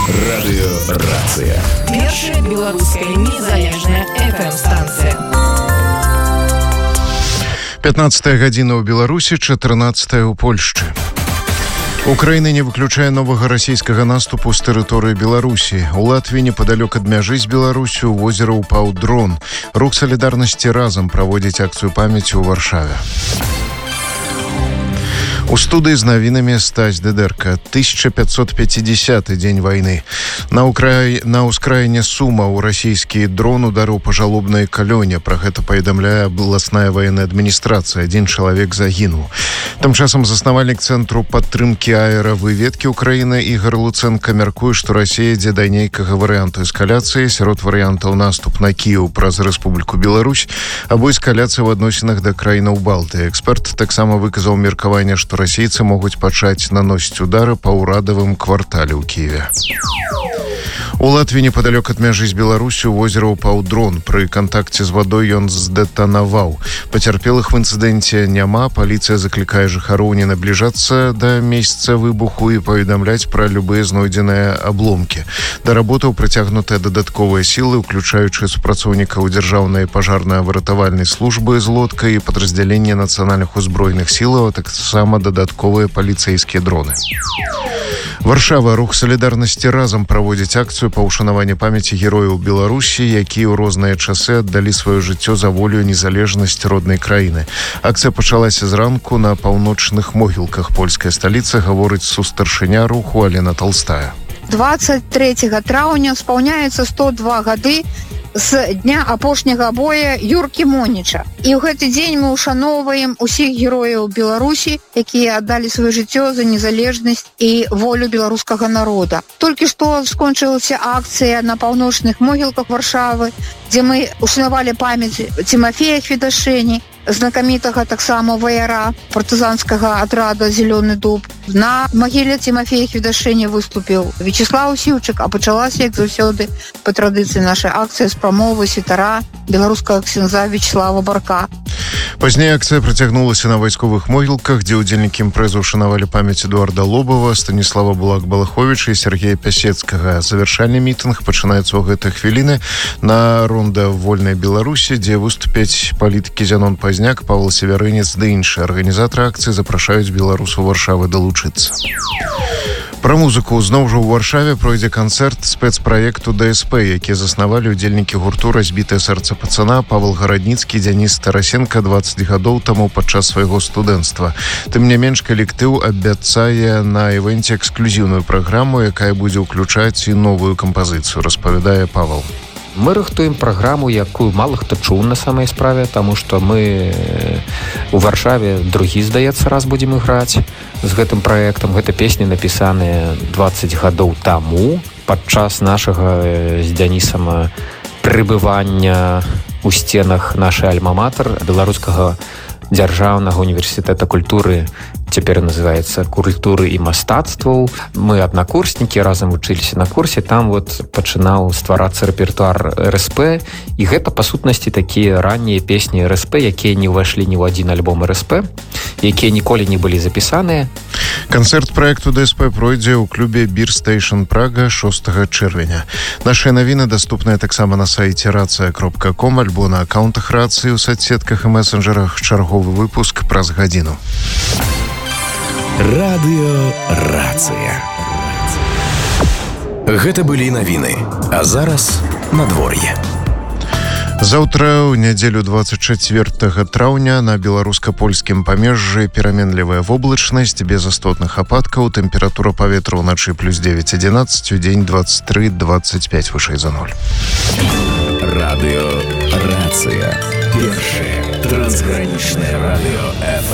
Радыёрацыя. Першая беларуская незалежная FM-станцыя. 15 гадзіна ў Беларусі, 14 у Польшчы. Украіна не выключае новага расійскага наступу з тэрыторыі Беларусі. У Латвіі непадалёк ад мяжы з Беларусю ў возера ўпаў дрон. Рух салідарнасці разам праводзіць акцыю памяці ў Варшаве. У студыі з навінамі Стась Дедерка. 1550 дзень вайны. На ўскраіне Сумаў расійскі дрон ударыў па жалобнай калёне. Пра гэта паведамляе абласная ваенная адміністрацыя. Адзін чалавек загінуў. Тым часам заснавальнік цэнтру падтрымкі аэравыведкі Украіны Ігор Луценка мяркуе, што Расія ідзе да нейкага варыянту эскаляцыі. Сярод варыянтаў наступ на Кіеў праз Рэспубліку Беларусь або эскаляцыя ў адносінах да краінаў Балтыі. Эксперт таксама выказаў меркаванне, што расійцы могуць пачаць наносіць удары па ўрадавым квартале ў Кіеве. У Латвіі непадалёк ад мяжы з Беларусю ў возера ўпаў дрон. Пры кантакце з вадой ён здэтанаваў. Пацярпелых в інцыдэнце няма. Паліцыя заклікае жыхароў не набліжацца да месца выбуху і паведамляць пра любыя знойдзеныя абломкі. Да работаў прыцягнутыя дадатковыя сілы, уключаючы супрацоўнікаў дзяржаўнай пажарна-выратавальнай службы з лодкай і падраздзялення нацыянальных узброеных сілаў, а таксама дадатковыя паліцэйскія дроны. Варшава. Рух салідарнасці разам праводзіць акцыю па ўшанаванні памяці герояў Беларусі, якія ў розныя часы аддалі сваё жыццё за волю і незалежнасць роднай краіны. Акцыя пачалася зранку на паўночных могілках польскай сталіцы, гаворыць сустаршыня руху Алена Толстая. 23 траўня спаўняецца 102 гады з дня апошняга боя Юркі Моніча. І ў гэты дзень мы ушаноўваем усіх герояў Беларусі, якія аддалі сваё жыццё за незалежнасць і волю беларускага народа. Толькі што скончылася акцыя на паўночных могілках Варшавы, дзе мы ушанавалі памяць Тимофея Хведашэні, знакамітага таксама ваяра партызанскага атрада «Зелёны дуб». На магіле Тимофея Хведашэні выступіў Вячеслав Сіўчык, а пачалася, як заўсёды, па традыцыі нашай акцыі з прамовы святара беларускага ксяндза Вячеслава Барка. Пазней акцыя працягнулася на вайсковых могілках, дзе ўдзельнікі імпрэзы ўшанавалі памяць Эдуарда Лобава, Станіслава Булак-Балаховіча і Сергея Пясецкага. Завяршальны мітынг пачынаецца ў гэтыя хвіліны на ронда вольнай Беларусі, дзе выступяць палітыкі Зянон Пазняк, Павел Севярынец ды іншыя. Арганізатары акцыі запрашаюць беларусаў Варшавы далучыцца. Пра музыку. Зноў жа ў Варшаве пройдзе канцэрт спецпраекту ДСП, які заснавалі ўдзельнікі гурту «Разбітае сэрца пацана» Павел Гарадніцкі, Дзяніс Тарасенка 20 гадоў таму падчас свайго студэнцтва. Тым не менш, калектыў абяцае на івэнце эксклюзіўную праграму, якая будзе ўключаць і новую кампазіцыю, распавядае Павел. Мы рыхтуем праграму, якую мала хто чуў на самай справе, таму што мы у Варшаве другі, здаецца, раз будзем іграць з гэтым праектам. Гэта песні напісаныя 20 гадоў таму падчас нашага з Дзянісам прыбывання ў сценах нашай альма-матэр беларускага дзяржаўнага універсітэта культуры, цяпер называецца культуры і мастацтваў. Мы аднакурснікі, разам вучыліся на курсе, там вот пачынаў стварацца рэпертуар РСП, і гэта па сутнасці такія раннія песні РСП, якія не ўвайшлі ні ў адзін альбом РСП, якія ніколі не былі запісаныя. Канцэрт праекту ДСП пройдзе ў клубе Beer Station Прага 6 чэрвеня. Нашыя навіны даступныя таксама на сайце racja.com альбо на аккаунтах рацыі ў соцсетках і месенджерах. Чарговы выпуск праз гадзіну. Радыёрацыя. Гэта былі навіны. А зараз надвор'е. Заўтра ў нядзелю 24 траўня на беларуска-польскім памежжы пераменлівая воблачнасць без істотных ападкаў. Тэмпература паветра ўначы плюс 9-11, удзень 23-25 вышэй за 0. Радыёрацыя. Першае трансгранічнае радыё FM.